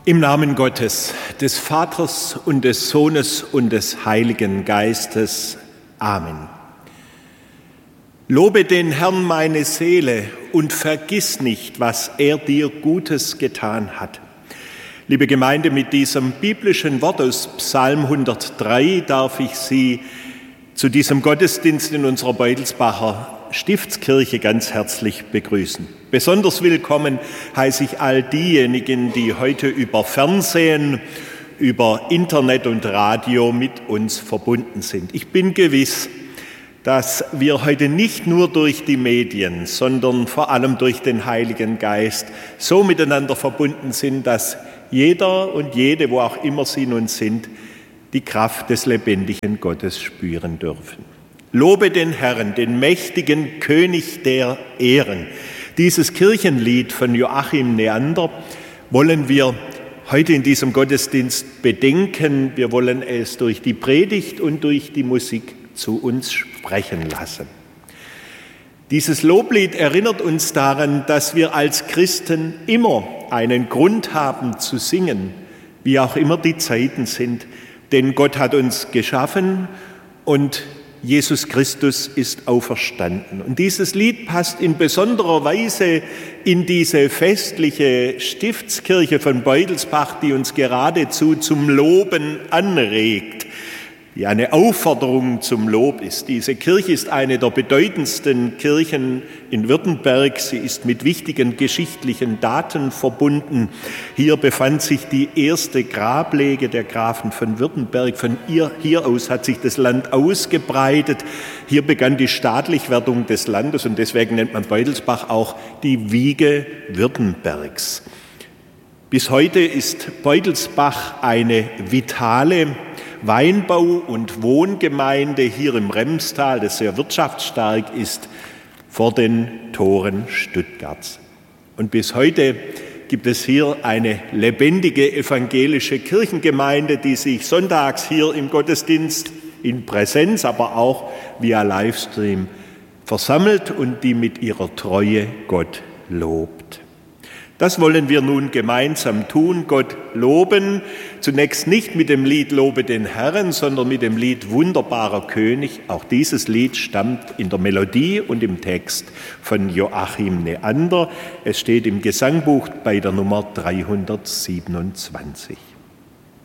Im Namen Gottes, des Vaters und des Sohnes und des Heiligen Geistes. Amen. Lobe den Herrn meine Seele und vergiss nicht, was er dir Gutes getan hat. Liebe Gemeinde, mit diesem biblischen Wort aus Psalm 103 darf ich Sie zu diesem Gottesdienst in unserer Beutelsbacher Stiftskirche ganz herzlich begrüßen. Besonders willkommen heiße ich all diejenigen, die heute über Fernsehen, über Internet und Radio mit uns verbunden sind. Ich bin gewiss, dass wir heute nicht nur durch die Medien, sondern vor allem durch den Heiligen Geist so miteinander verbunden sind, dass jeder und jede, wo auch immer sie nun sind, die Kraft des lebendigen Gottes spüren dürfen. Lobe den Herrn, den mächtigen König der Ehren. Dieses Kirchenlied von Joachim Neander wollen wir heute in diesem Gottesdienst bedenken. Wir wollen es durch die Predigt und durch die Musik zu uns sprechen lassen. Dieses Loblied erinnert uns daran, dass wir als Christen immer einen Grund haben zu singen, wie auch immer die Zeiten sind. Denn Gott hat uns geschaffen und Jesus Christus ist auferstanden. Und dieses Lied passt in besonderer Weise in diese festliche Stiftskirche von Beutelsbach, die uns geradezu zum Loben anregt, die eine Aufforderung zum Lob ist. Diese Kirche ist eine der bedeutendsten Kirchen in Württemberg. Sie ist mit wichtigen geschichtlichen Daten verbunden. Hier befand sich die erste Grablege der Grafen von Württemberg. Von hier aus hat sich das Land ausgebreitet. Hier begann die Staatlichwerdung des Landes und deswegen nennt man Beutelsbach auch die Wiege Württembergs. Bis heute ist Beutelsbach eine vitale Weinbau- und Wohngemeinde hier im Remstal, das sehr wirtschaftsstark ist, vor den Toren Stuttgarts. Und bis heute gibt es hier eine lebendige evangelische Kirchengemeinde, die sich sonntags hier im Gottesdienst in Präsenz, aber auch via Livestream versammelt und die mit ihrer Treue Gott lobt. Das wollen wir nun gemeinsam tun, Gott loben. Zunächst nicht mit dem Lied Lobe den Herrn, sondern mit dem Lied Wunderbarer König. Auch dieses Lied stammt in der Melodie und im Text von Joachim Neander. Es steht im Gesangbuch bei der Nummer 327.